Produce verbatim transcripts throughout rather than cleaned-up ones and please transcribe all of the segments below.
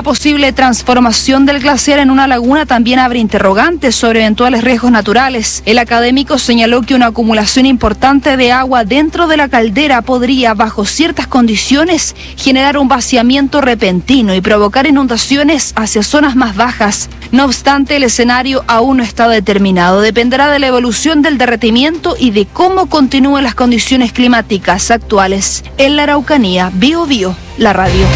posible transformación del glaciar en una laguna también abre interrogantes sobre eventuales riesgos naturales. El académico señaló que una acumulación importante de agua dentro de la caldera podría, bajo ciertas condiciones, generar un vaciamiento repentino y provocar inundaciones hacia zonas más bajas. No obstante, el escenario aún no está determinado. Dependerá de la evolución del derretimiento y de cómo continúen las condiciones climáticas actuales. En la Araucanía, Bio Bio, la radio.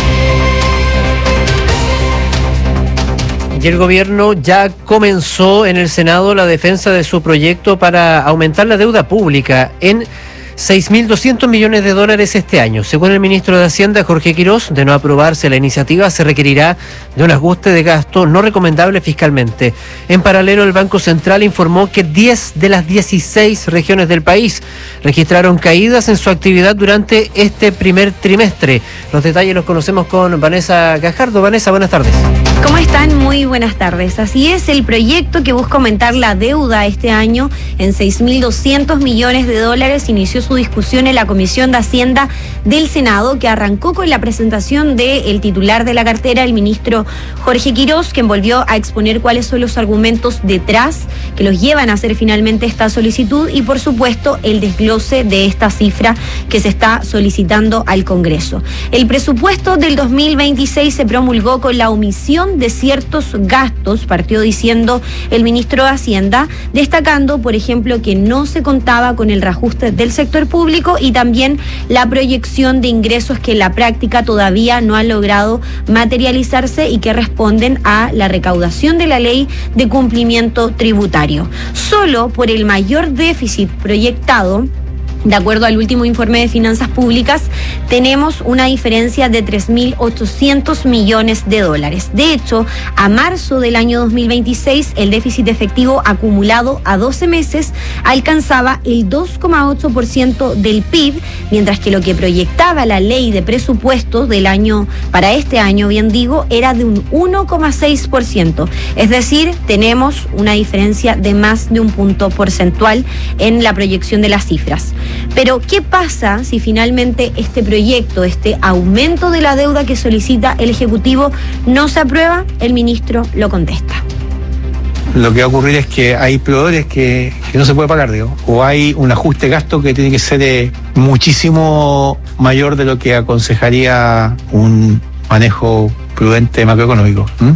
Y el gobierno ya comenzó en el Senado la defensa de su proyecto para aumentar la deuda pública en seis mil doscientos millones de dólares este año. Según el ministro de Hacienda, Jorge Quirós, de no aprobarse la iniciativa, se requerirá de un ajuste de gasto no recomendable fiscalmente. En paralelo, el Banco Central informó que diez de las dieciséis regiones del país registraron caídas en su actividad durante este primer trimestre. Los detalles los conocemos con Vanessa Gajardo. Vanessa, buenas tardes. ¿Cómo están? Muy buenas tardes. Así es, el proyecto que busca aumentar la deuda este año en seis mil doscientos millones de dólares inició su discusión en la Comisión de Hacienda del Senado, que arrancó con la presentación del titular de la cartera, el ministro Jorge Quirós, quien volvió a exponer cuáles son los argumentos detrás que los llevan a hacer finalmente esta solicitud y, por supuesto, el desglose de esta cifra que se está solicitando al Congreso. El presupuesto del dos mil veintiséis se promulgó con la omisión de ciertos gastos, partió diciendo el ministro de Hacienda, destacando, por ejemplo, que no se contaba con el reajuste del sector público y también la proyección de ingresos que en la práctica todavía no han logrado materializarse y que responden a la recaudación de la ley de cumplimiento tributario. Solo por el mayor déficit proyectado, de acuerdo al último informe de finanzas públicas, tenemos una diferencia de tres mil ochocientos millones de dólares. De hecho, a marzo del año dos mil veintiséis, el déficit efectivo acumulado a doce meses alcanzaba el dos coma ocho por ciento del P I B, mientras que lo que proyectaba la ley de presupuestos del año, para este año, bien digo, era de un uno coma seis por ciento. Es decir, tenemos una diferencia de más de un punto porcentual en la proyección de las cifras. Pero, ¿qué pasa si finalmente este proyecto, este aumento de la deuda que solicita el Ejecutivo, no se aprueba? El ministro lo contesta. Lo que va a ocurrir es que hay proveedores que, que no se puede pagar, digo, o hay un ajuste de gasto que tiene que ser eh, muchísimo mayor de lo que aconsejaría un manejo prudente macroeconómico. ¿Mm?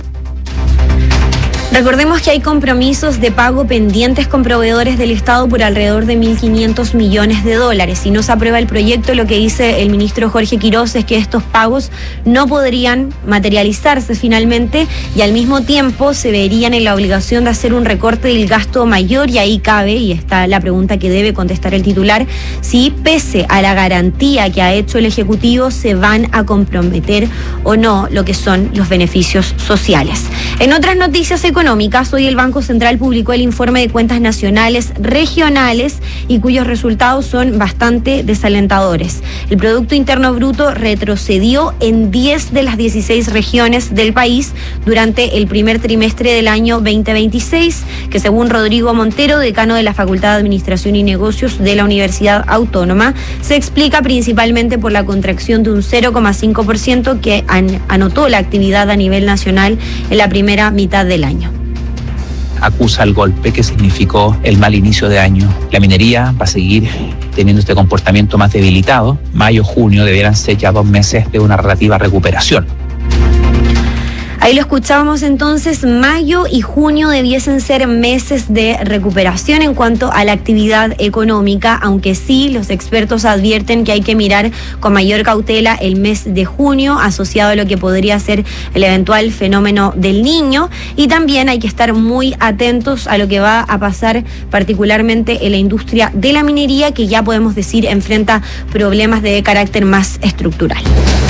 Recordemos que hay compromisos de pago pendientes con proveedores del Estado por alrededor de mil quinientos millones de dólares. Si no se aprueba el proyecto, lo que dice el ministro Jorge Quirós es que estos pagos no podrían materializarse finalmente y al mismo tiempo se verían en la obligación de hacer un recorte del gasto mayor, y ahí cabe, y está la pregunta que debe contestar el titular, si pese a la garantía que ha hecho el Ejecutivo se van a comprometer o no lo que son los beneficios sociales. En otras noticias económicas, hoy el Banco Central publicó el informe de cuentas nacionales regionales y cuyos resultados son bastante desalentadores. El Producto Interno Bruto retrocedió en diez de las dieciséis regiones del país durante el primer trimestre del año veinte veintiséis, que según Rodrigo Montero, decano de la Facultad de Administración y Negocios de la Universidad Autónoma, se explica principalmente por la contracción de un cero coma cinco por ciento que an- anotó la actividad a nivel nacional en la primera mitad del año. Acusa el golpe que significó el mal inicio de año. La minería va a seguir teniendo este comportamiento más debilitado. Mayo, junio debieran ser ya dos meses de una relativa recuperación. Ahí lo escuchábamos entonces, mayo y junio debiesen ser meses de recuperación en cuanto a la actividad económica, aunque sí los expertos advierten que hay que mirar con mayor cautela el mes de junio, asociado a lo que podría ser el eventual fenómeno del Niño, y también hay que estar muy atentos a lo que va a pasar particularmente en la industria de la minería, que ya podemos decir enfrenta problemas de carácter más estructural.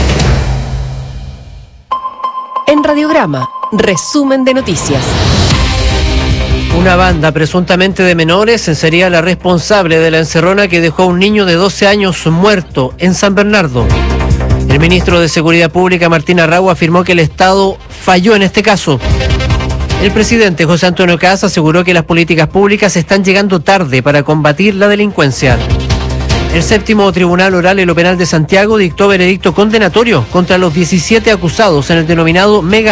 En Radiograma, resumen de noticias. Una banda presuntamente de menores sería la responsable de la encerrona que dejó a un niño de doce años muerto en San Bernardo. El ministro de Seguridad Pública, Martín Arrau, afirmó que el Estado falló en este caso. El presidente José Antonio Kast aseguró que las políticas públicas están llegando tarde para combatir la delincuencia. El séptimo Tribunal Oral en lo Penal de Santiago dictó veredicto condenatorio contra los diecisiete acusados en el denominado mega